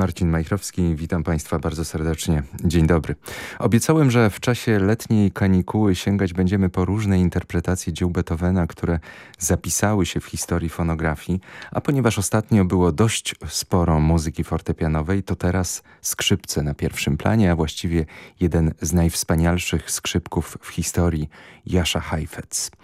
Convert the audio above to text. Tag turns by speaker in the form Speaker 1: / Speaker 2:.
Speaker 1: Marcin Majchrowski, witam Państwa bardzo serdecznie. Dzień dobry. Obiecałem, że w czasie letniej kanikuły sięgać będziemy po różne interpretacje dzieł Beethovena, które zapisały się w historii fonografii, a ponieważ ostatnio było dość sporo muzyki fortepianowej, to teraz skrzypce na pierwszym planie, a właściwie jeden z najwspanialszych skrzypków w historii, Jascha Heifetz.